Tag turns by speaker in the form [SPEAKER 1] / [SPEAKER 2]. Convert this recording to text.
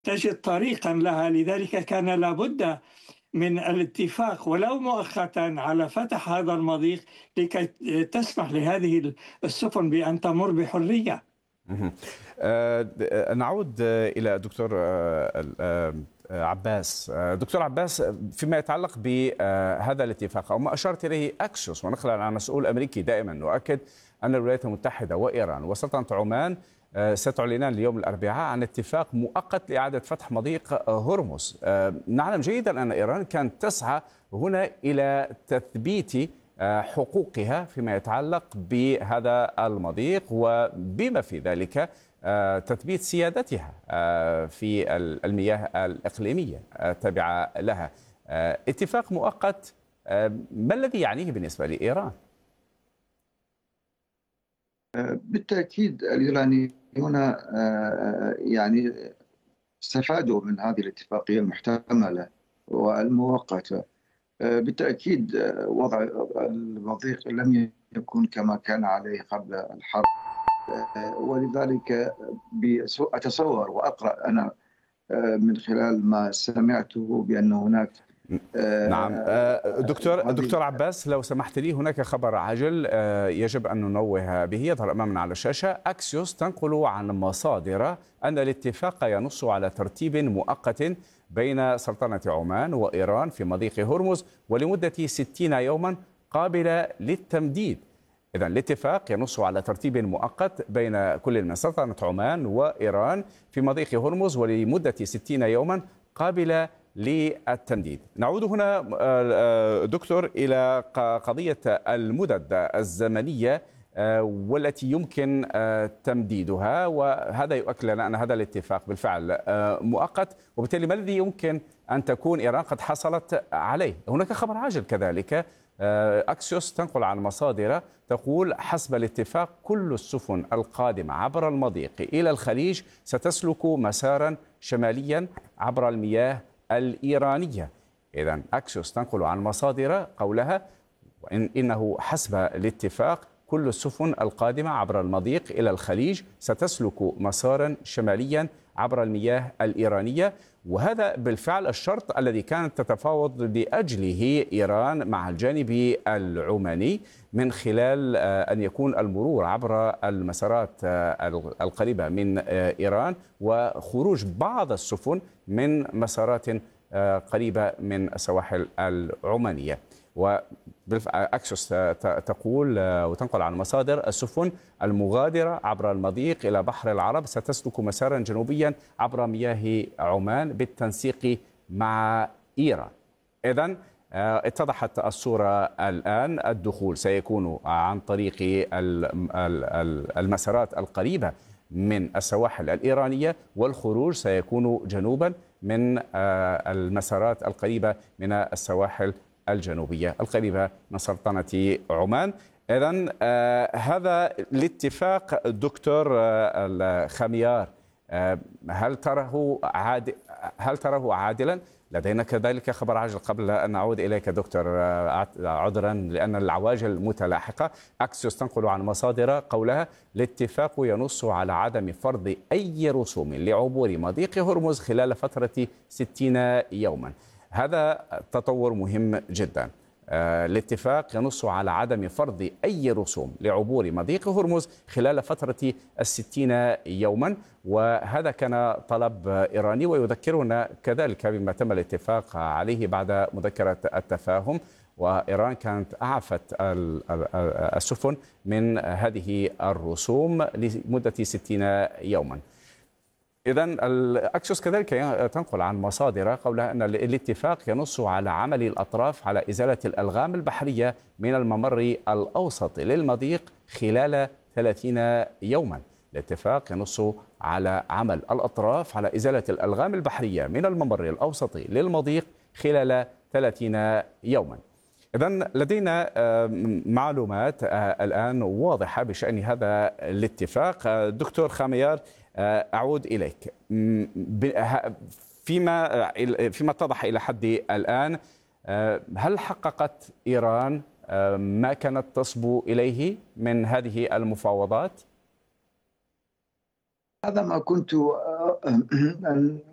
[SPEAKER 1] تجد طريقا لها. لذلك كان لابد من الاتفاق ولو مؤقتا على فتح هذا المضيق لكي تسمح لهذه السفن بأن تمر بحرية.
[SPEAKER 2] مهم. نعود إلى الدكتور عباس. دكتور عباس، فيما يتعلق بهذا الاتفاق أو ما أشارت إليه أكسيوس، ونقلا عن مسؤول أمريكي دائما نؤكد أن الولايات المتحدة وإيران وسلطنة عمان ستعلنان اليوم الأربعاء عن اتفاق مؤقت لإعادة فتح مضيق هرمز. نعلم جيدا أن إيران كانت تسعى هنا إلى تثبيت حقوقها فيما يتعلق بهذا المضيق، وبما في ذلك تثبيت سيادتها في المياه الإقليمية التابعة لها. اتفاق مؤقت، ما الذي يعنيه بالنسبة لإيران؟
[SPEAKER 3] بالتأكيد الإيرانيون يعني استفادوا من هذه الاتفاقية المحتملة والمؤقتة. بالتأكيد وضع المضيق لم يكن كما كان عليه قبل الحرب، ولذلك أتصور وأقرأ أنا من خلال ما سمعته بأن هناك
[SPEAKER 2] نعم. دكتور عباس، لو سمحت لي، هناك خبر عاجل يجب أن ننوه به، يظهر أمامنا على الشاشة. أكسيوس تنقل عن مصادر أن الاتفاق ينص على ترتيب مؤقت بين سلطنة عمان وإيران في مضيق هرمز ولمدة 60 يوما قابلة للتمديد. إذن الاتفاق ينص على ترتيب مؤقت بين كل من سلطنة عمان وإيران في مضيق هرمز ولمدة 60 يوما قابلة للتمديد. نعود هنا دكتور إلى قضية المدد الزمنية والتي يمكن تمديدها، وهذا يؤكد لنا أن هذا الاتفاق بالفعل مؤقت، وبالتالي ما الذي يمكن أن تكون إيران قد حصلت عليه؟ هناك خبر عاجل كذلك. أكسيوس تنقل عن مصادر تقول حسب الاتفاق كل السفن القادمة عبر المضيق إلى الخليج ستسلك مسارا شماليا عبر المياه الإيرانية. إذن أكسيوس تنقل عن مصادر قولها إنه حسب الاتفاق كل السفن القادمة عبر المضيق إلى الخليج ستسلك مسارا شماليا عبر المياه الإيرانية، وهذا بالفعل الشرط الذي كانت تتفاوض لأجله إيران مع الجانب العماني، من خلال أن يكون المرور عبر المسارات القريبة من إيران وخروج بعض السفن من مسارات قريبة من السواحل العمانية. وأكسيوس تقول وتنقل عن مصادر السفن المغادرة عبر المضيق إلى بحر العرب ستسلك مسارا جنوبيا عبر مياه عمان بالتنسيق مع إيران. إذن اتضحت الصورة الآن. الدخول سيكون عن طريق المسارات القريبة من السواحل الإيرانية، والخروج سيكون جنوبا من المسارات القريبة من السواحل الجنوبية القريبة من سلطنة عمان. إذن هذا الاتفاق دكتور الخميار، هل تراه عادلا؟ لدينا كذلك خبر عاجل قبل أن نعود إليك دكتور، عذرا لأن العواجل متلاحقة. أكسيوس تنقل عن مصادر قولها الاتفاق ينص على عدم فرض أي رسوم لعبور مضيق هرمز خلال فترة 60 يوما. هذا تطور مهم جدا. الاتفاق ينص على عدم فرض أي رسوم لعبور مضيق هرمز خلال فترة 60 يوما، وهذا كان طلب إيراني، ويذكرنا كذلك بما تم الاتفاق عليه بعد مذكرة التفاهم، وإيران كانت أعفت السفن من هذه الرسوم لمدة 60 يوما. إذن أكسيوس كذلك تنقل عن مصادر قولها أن الاتفاق ينص على عمل الأطراف على إزالة الألغام البحرية من الممر الأوسط للمضيق خلال 30 يوما. الاتفاق ينص على عمل الأطراف على إزالة الألغام البحرية من الممر الأوسط للمضيق خلال 30 يوما. إذن لدينا معلومات الآن واضحة بشأن هذا الاتفاق. دكتور خميار، أعود إليك. فيما اتضح إلى حد الآن، هل حققت إيران ما كانت تصبو إليه من هذه المفاوضات؟
[SPEAKER 3] هذا ما كنت